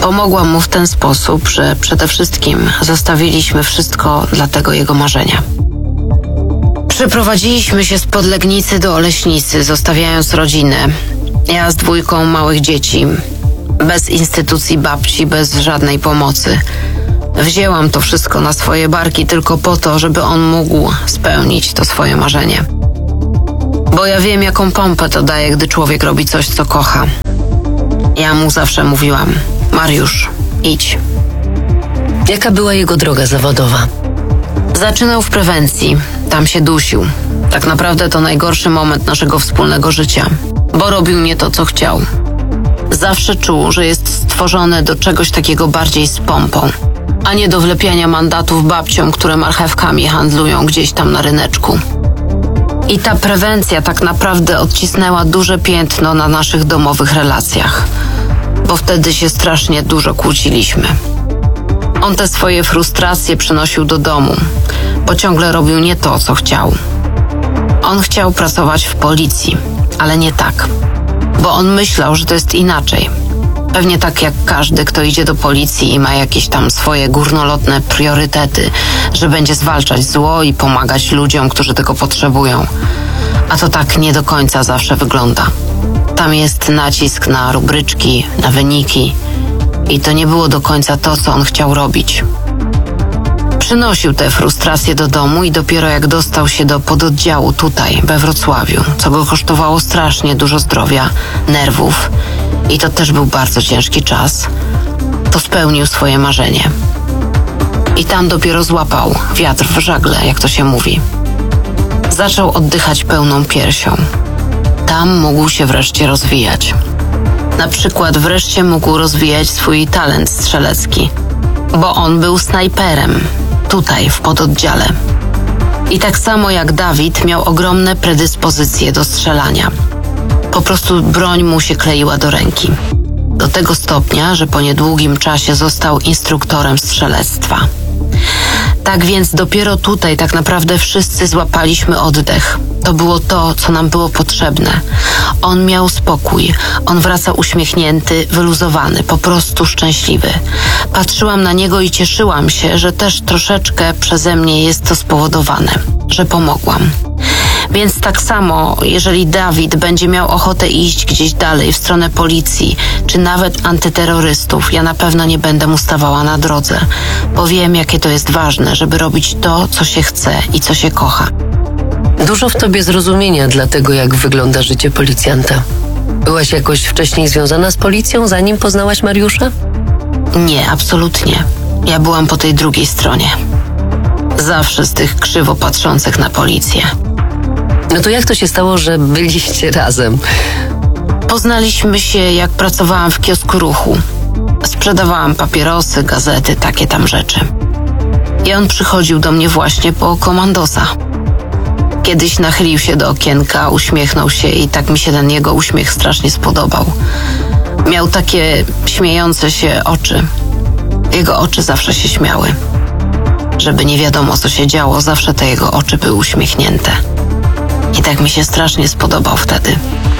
Pomogłam mu w ten sposób, że przede wszystkim zostawiliśmy wszystko dla tego jego marzenia. Przeprowadziliśmy się z Podlegnicy do Oleśnicy, zostawiając rodzinę. Ja z 2 małych dzieci, bez instytucji babci, bez żadnej pomocy. Wzięłam to wszystko na swoje barki tylko po to, żeby on mógł spełnić to swoje marzenie. Bo ja wiem, jaką pompę to daje, gdy człowiek robi coś, co kocha. Ja mu zawsze mówiłam: Mariusz, idź. Jaka była jego droga zawodowa? Zaczynał w prewencji, tam się dusił. Tak naprawdę to najgorszy moment naszego wspólnego życia, bo robił nie to, co chciał. Zawsze czuł, że jest stworzony do czegoś takiego bardziej z pompą, a nie do wlepiania mandatów babciom, które marchewkami handlują gdzieś tam na ryneczku. I ta prewencja tak naprawdę odcisnęła duże piętno na naszych domowych relacjach, bo wtedy się strasznie dużo kłóciliśmy. On te swoje frustracje przynosił do domu, bo ciągle robił nie to, co chciał. On chciał pracować w policji, ale nie tak, bo on myślał, że to jest inaczej. Pewnie tak jak każdy, kto idzie do policji i ma jakieś tam swoje górnolotne priorytety, że będzie zwalczać zło i pomagać ludziom, którzy tego potrzebują. A to tak nie do końca zawsze wygląda. Tam jest nacisk na rubryczki, na wyniki i to nie było do końca to, co on chciał robić. Przynosił te frustracje do domu i dopiero jak dostał się do pododdziału tutaj, we Wrocławiu, co go kosztowało strasznie dużo zdrowia, nerwów i to też był bardzo ciężki czas, to spełnił swoje marzenie. I tam dopiero złapał wiatr w żagle, jak to się mówi. Zaczął oddychać pełną piersią. Tam mógł się wreszcie rozwijać. Na przykład wreszcie mógł rozwijać swój talent strzelecki, bo on był snajperem, tutaj w pododdziale. I tak samo jak Dawid miał ogromne predyspozycje do strzelania. Po prostu broń mu się kleiła do ręki. Do tego stopnia, że po niedługim czasie został instruktorem strzelectwa. Tak więc dopiero tutaj tak naprawdę wszyscy złapaliśmy oddech. To było to, co nam było potrzebne. On miał spokój. On wracał uśmiechnięty, wyluzowany, po prostu szczęśliwy. Patrzyłam na niego i cieszyłam się, że też troszeczkę przeze mnie jest to spowodowane, że pomogłam. Więc tak samo, jeżeli Dawid będzie miał ochotę iść gdzieś dalej w stronę policji, czy nawet antyterrorystów, ja na pewno nie będę mu stawała na drodze, bo wiem, jakie to jest ważne, żeby robić to, co się chce i co się kocha. Dużo w tobie zrozumienia dla tego, jak wygląda życie policjanta. Byłaś jakoś wcześniej związana z policją, zanim poznałaś Mariusza? Nie, absolutnie. Ja byłam po tej drugiej stronie. Zawsze z tych krzywo patrzących na policję. No to jak to się stało, że byliście razem? Poznaliśmy się, jak pracowałam w kiosku Ruchu. Sprzedawałam papierosy, gazety, takie tam rzeczy. I on przychodził do mnie właśnie po komandosa. Kiedyś nachylił się do okienka, uśmiechnął się i tak mi się ten jego uśmiech strasznie spodobał. Miał takie śmiejące się oczy. Jego oczy zawsze się śmiały. Żeby nie wiadomo, co się działo, zawsze te jego oczy były uśmiechnięte. I tak mi się strasznie spodobał wtedy.